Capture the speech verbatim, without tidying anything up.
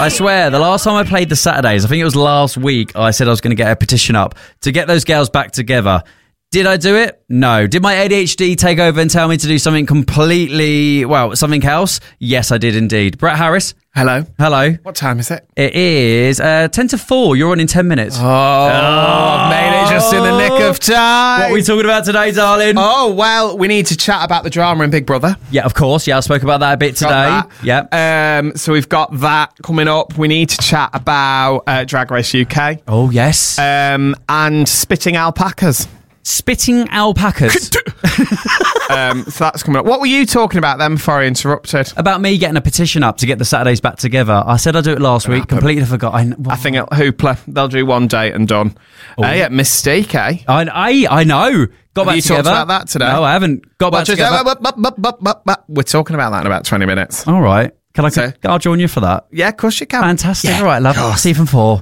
I swear, the last time I played the Saturdays, I think it was last week, I said I was going to get a petition up to get those girls back together. Did I do it? No. Did my A D H D take over and tell me to do something completely, well, something else? Yes, I did indeed. Brett Harris. Hello. Hello. What time is it? It is uh, ten to four. You're on in ten minutes. Oh, oh, made it just in the nick of time. What are we talking about today, darling? Oh, well, we need to chat about the drama in Big Brother. Yeah, of course. Yeah, I spoke about that a bit today. Yeah. Um, so we've got that coming up. We need to chat about uh, Drag Race U K. Oh, yes. Um, and spitting alpacas. Spitting alpacas. um, so that's coming up. What were you talking about then before I interrupted? About me getting a petition up to get the Saturdays back together. I said I'd do it last week. Happen. Completely forgot. I, I think it'll Hoopla. They'll do one day and done. Oh. Uh, yeah, mistake, eh? I, I, I know. Got Have back you together. talked about that today? No, I haven't. Got back just, together. uh, bu- bu- bu- bu- bu- We're talking about that in about twenty minutes. All right. Can I? So, I'll join you for that. Yeah, of course you can. Fantastic. Yeah, All right, love. Season four.